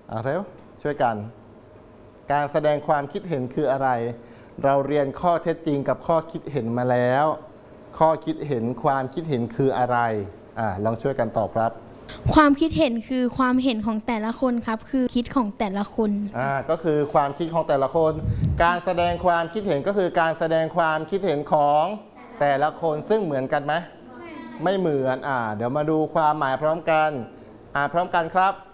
เร็วช่วยกันการแสดงความคิดเห็นคืออะไรเราเรียนข้อเท็จจริงกับข้อคิดเห็นมาแล้วข้อคิดเห็นความคิดเห็นคืออะไรลองช่วยกันตอบครับความคิดเห็นคือความเห็นของแต่ละคนครับคือคิดของแต่ละคนก็คือความคิดของแต่ละคนการแสดงความคิดเห็นก็คือการแสดงความคิดเห็นของแต่ละคนซึ่งเหมือนกันไหมไม่เหมือนเดี๋ยวมาดูความหมายพร้อมกันพร้อมกันครับ